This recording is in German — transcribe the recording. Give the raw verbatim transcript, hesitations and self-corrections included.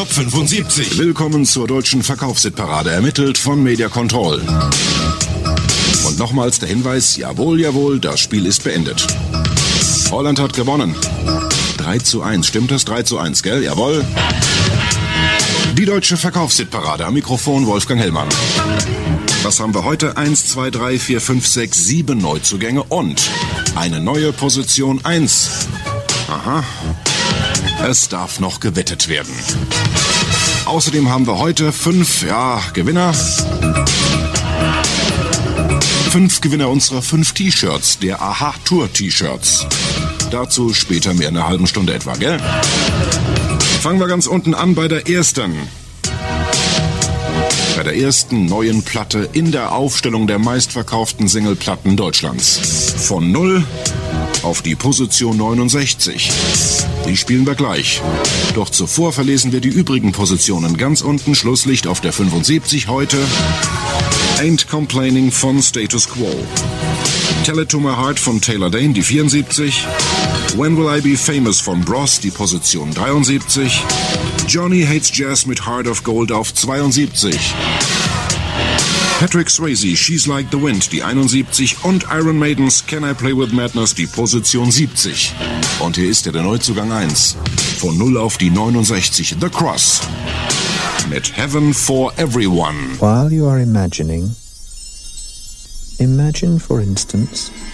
Top fünfundsiebzig. Willkommen zur deutschen Verkaufshitparade, ermittelt von Media Control. Und nochmals der Hinweis, jawohl, jawohl, das Spiel ist beendet. Holland hat gewonnen. drei zu eins, stimmt das? drei zu eins, gell? Jawohl. Die deutsche Verkaufshitparade, am Mikrofon Wolfgang Hellmann. Was haben wir heute? eins, zwei, drei, vier, fünf, sechs, sieben Neuzugänge und eine neue Position eins. Aha. Es darf noch gewettet werden. Außerdem haben wir heute fünf, ja, Gewinner. Fünf Gewinner unserer fünf T-Shirts, der Aha-Tour-T-Shirts. Dazu später mehr in einer halben Stunde etwa, gell? Fangen wir ganz unten an bei der ersten. Bei der ersten neuen Platte in der Aufstellung der meistverkauften Singleplatten Deutschlands. Von null auf die Position neunundsechzig. Die spielen wir gleich. Doch zuvor verlesen wir die übrigen Positionen. Ganz unten Schlusslicht auf der fünfundsiebzig heute. Ain't Complaining von Status Quo. Tell It To My Heart von Taylor Dayne, die vierundsiebzig. When Will I Be Famous von Bros, die Position dreiundsiebzig. Johnny Hates Jazz mit Heart of Gold auf zweiundsiebzig. Patrick Swayze, She's Like the Wind, die einundsiebzig. Und Iron Maidens, Can I Play With Madness, die Position siebzig. Und hier ist ja der Neuzugang eins. Von null auf die neunundsechzig. The Cross. Mit Heaven for Everyone. While you are imagining, imagine, for instance,